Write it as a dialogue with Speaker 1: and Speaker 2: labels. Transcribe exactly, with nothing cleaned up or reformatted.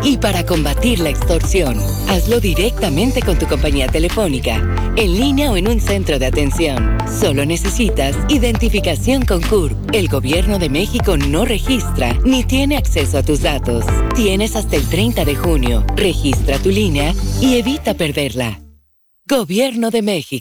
Speaker 1: Y para combatir la extorsión, hazlo directamente con tu compañía telefónica, en línea o en un centro de atención. Solo necesitas identificación con C U R P. El Gobierno de México no registra ni tiene acceso a tus datos. Tienes hasta el treinta de junio. Registra tu línea y evita perderla. Gobierno de México.